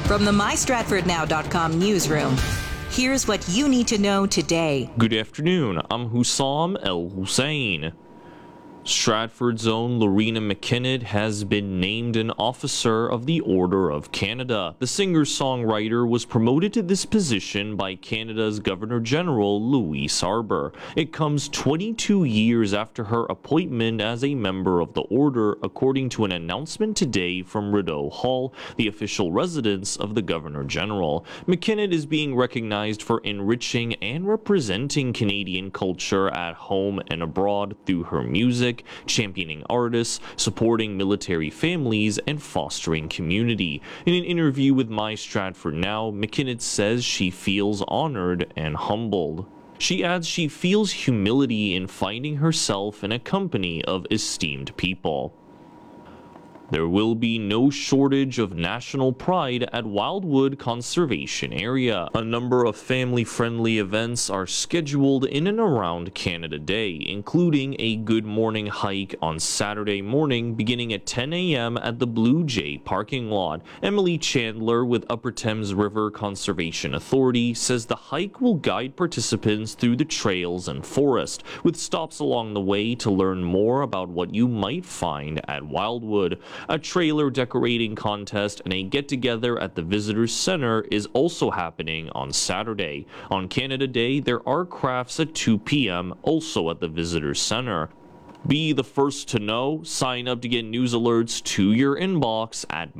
From the MyStratfordNow.com newsroom, here's what you need to know today. Good afternoon, I'm Hussam El Hussein. Stratford's own Lorena McKinnon has been named an Officer of the Order of Canada. The singer-songwriter was promoted to this position by Canada's Governor-General Louise Arbour. It comes 22 years after her appointment as a member of the Order, according to an announcement today from Rideau Hall, the official residence of the Governor-General. McKinnon is being recognized for enriching and representing Canadian culture at home and abroad through her music, championing artists, supporting military families, and fostering community. In an interview with My Stratford Now, McKinnon says she feels honored and humbled. She adds she feels humility in finding herself in a company of esteemed people. There will be no shortage of national pride at Wildwood Conservation Area. A number of family-friendly events are scheduled in and around Canada Day, including a Good Morning hike on Saturday morning beginning at 10 a.m. at the Blue Jay parking lot. Emily Chandler with Upper Thames River Conservation Authority says the hike will guide participants through the trails and forest, with stops along the way to learn more about what you might find at Wildwood. A trailer decorating contest and a get-together at the Visitors Center is also happening on Saturday. On Canada Day, there are crafts at 2 p.m. also at the Visitors Center. Be the first to know. Sign up to get news alerts to your inbox at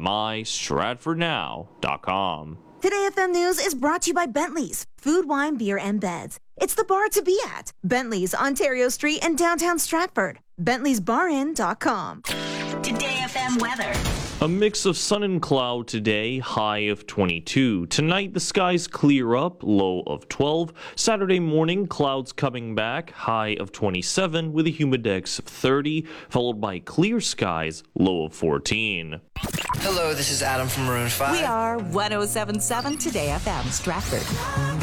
mystratfordnow.com. Today FM News is brought to you by Bentley's Food, Wine, Beer, and Beds. It's the bar to be at. Bentley's, Ontario Street in downtown Stratford. Bentley'sBarIn.com. Today FM weather. A mix of sun and cloud today, high of 22. Tonight, the skies clear up, low of 12. Saturday morning, clouds coming back, high of 27, with a humidex of 30, followed by clear skies, low of 14. Hello, this is Adam from Maroon 5. We are 107.7 Today FM Stratford.